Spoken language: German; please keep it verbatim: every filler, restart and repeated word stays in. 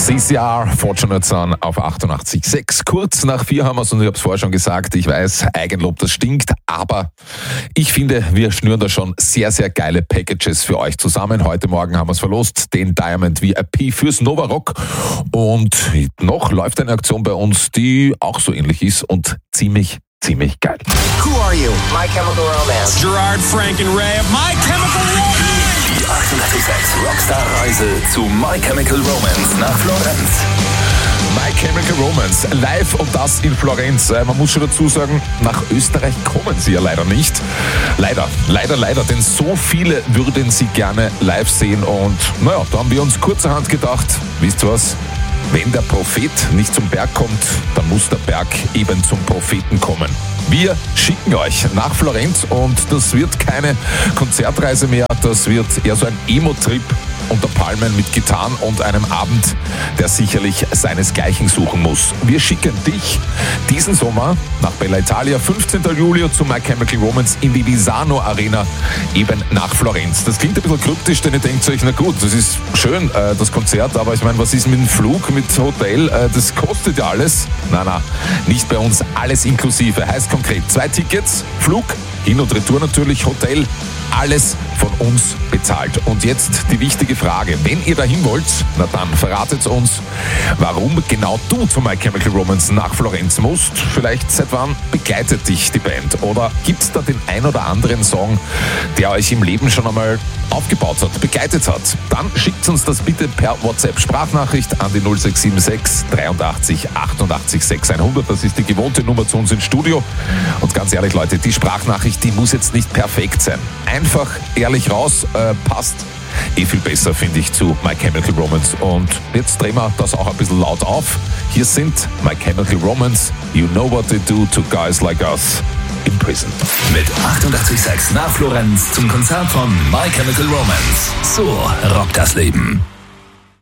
C C R, Fortunate Son auf achtundachtzig Komma sechs. Kurz nach vier haben wir es und ich habe es vorher schon gesagt, ich weiß, Eigenlob, das stinkt, aber ich finde, wir schnüren da schon sehr, sehr geile Packages für euch zusammen. Heute Morgen haben wir es verlost, den Diamond V I P fürs Nova Rock und noch läuft eine Aktion bei uns, die auch so ähnlich ist und ziemlich, ziemlich geil. Who are you? My Chemical Romance. Gerard, Frank and Ray of My Chemical Romance. Die achtundachtzig Komma sechs Rockstar-Reise zu My Chemical Romance nach Florenz. My Chemical Romance, live und das in Florenz. Man muss schon dazu sagen, nach Österreich kommen sie ja leider nicht. Leider, leider, leider, denn so viele würden sie gerne live sehen. Und naja, da haben wir uns kurzerhand gedacht, wisst ihr was? Wenn der Prophet nicht zum Berg kommt, dann muss der Berg eben zum Propheten kommen. Wir schicken euch nach Florenz und das wird keine Konzertreise mehr, das wird eher so ein Emo-Trip unter Palmen mit Gitarren und einem Abend, der sicherlich seinesgleichen suchen muss. Wir schicken dich diesen Sommer nach Bella Italia, fünfzehnten Juli zu My Chemical Romance in die Visano Arena, eben nach Florenz. Das klingt ein bisschen kryptisch, denn ihr denkt euch, na gut, das ist schön, äh, das Konzert, aber ich meine, was ist mit dem Flug, mit Hotel, äh, das kostet ja alles. Na, na, nicht bei uns, alles inklusive. Heißt konkret, zwei Tickets, Flug, Hin- und Retour natürlich, Hotel, alles von uns bezahlt. Und jetzt die wichtige Frage, wenn ihr dahin wollt, na dann verratet uns, warum genau du zu My Chemical Romance nach Florenz musst. Vielleicht seit wann begleitet dich die Band? Oder gibt es da den ein oder anderen Song, der euch im Leben schon einmal aufgebaut hat, begleitet hat? Dann schickt uns das bitte per WhatsApp-Sprachnachricht an die null sechs sieben sechs dreiundachtzig achtundachtzig sechshundert. Das ist die gewohnte Nummer zu uns ins Studio. Und ganz ehrlich, Leute, die Sprachnachricht, die muss jetzt nicht perfekt sein. Einfach ehrlich raus, äh, passt eh viel besser, finde ich, zu My Chemical Romance. Und jetzt drehen wir das auch ein bisschen laut auf. Hier sind My Chemical Romance, You Know What They Do to Guys Like Us in Prison. Mit achtundachtzig Komma sechs nach Florenz zum Konzert von My Chemical Romance. So rockt das Leben.